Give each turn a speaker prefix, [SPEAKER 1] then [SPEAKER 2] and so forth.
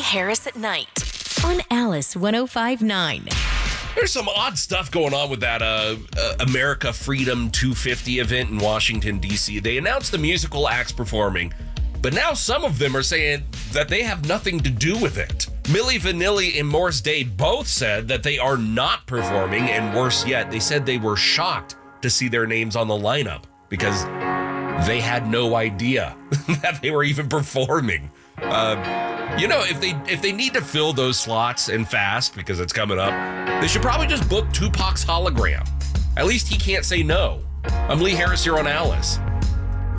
[SPEAKER 1] Harris at Night on Alice 105.9.
[SPEAKER 2] There's some odd stuff going on with that America Freedom 250 event in Washington, D.C. They announced the musical acts performing, but now some of them are saying that they have nothing to do with it. Milli Vanilli and Morris Day both said that they are not performing, and worse yet, they said they were shocked to see their names on the lineup because they had no idea that they were even performing. If they need to fill those slots and fast because it's coming up, they should probably just book Tupac's hologram. At least he can't say no. I'm Lee Harris here on Alice.